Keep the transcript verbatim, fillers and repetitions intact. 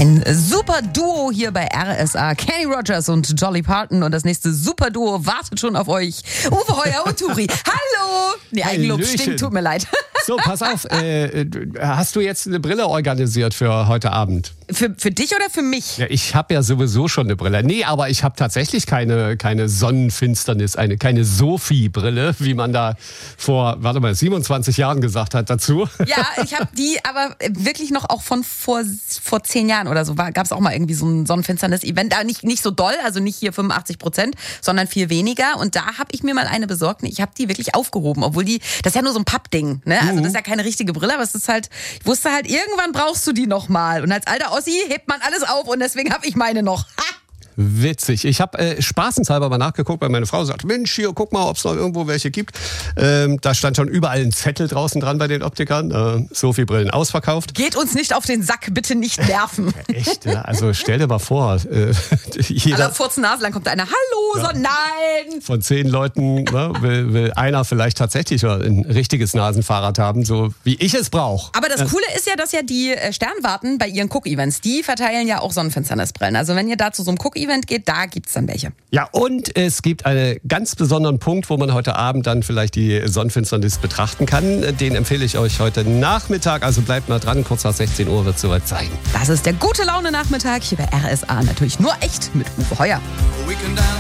Ein super Duo hier bei R S A. Kenny Rogers und Dolly Parton. Und das nächste super Duo wartet schon auf euch. Uwe Heuer und Turi. Hallo! Nee, Eigenlob stinkt, tut mir leid. So, pass auf. Äh, hast du jetzt eine Brille organisiert für heute Abend? Für, für dich oder für mich? Ja, ich habe ja sowieso schon eine Brille. Nee, aber ich habe tatsächlich keine, keine Sonnenfinsternis, eine, keine Sophie-Brille, wie man da vor, warte mal, siebenundzwanzig Jahren gesagt hat dazu. Ja, ich habe die aber wirklich noch auch von vor, vor zehn Jahren oder so. Gab es auch mal irgendwie so ein Sonnenfinsternis-Event. Da nicht, nicht so doll, also nicht hier fünfundachtzig Prozent, sondern viel weniger. Und da habe ich mir mal eine besorgt. Ich habe die wirklich aufgehoben, obwohl die, das ist ja nur so ein Pappding, ne? Also das ist ja keine richtige Brille, aber es ist halt, ich wusste halt, irgendwann brauchst du die nochmal. Und als alter Ossi hebt man alles auf und deswegen habe ich meine noch. Ha! Witzig. Ich habe äh, spaßenshalber mal nachgeguckt, weil meine Frau sagt, Mensch, hier, guck mal, ob es noch irgendwo welche gibt. Ähm, da stand schon überall ein Zettel draußen dran bei den Optikern. Äh, Sophie-Brillen ausverkauft. Geht uns nicht auf den Sack, bitte nicht nerven. Ja, echt, ja? Also stell dir mal vor. Äh, jeder, Aller furzen Nase lang kommt einer, hallo, ja. so, nein. Von zehn Leuten ne, will, will einer vielleicht tatsächlich ein richtiges Nasenfahrrad haben, so wie ich es brauche. Aber das Coole ist ja, dass ja die Sternwarten bei ihren Cook-Events, die verteilen ja auch Sonnenfinsternisbrillen. Also wenn ihr da zu so einem Cook-Event geht, da gibt's dann welche. Ja, und es gibt einen ganz besonderen Punkt, wo man heute Abend dann vielleicht die Sonnenfinsternis betrachten kann. Den empfehle ich euch heute Nachmittag, also bleibt mal dran, kurz nach sechzehn Uhr wird es soweit sein. Das ist der gute Laune Nachmittag hier bei R S A, natürlich nur echt mit Uwe Heuer.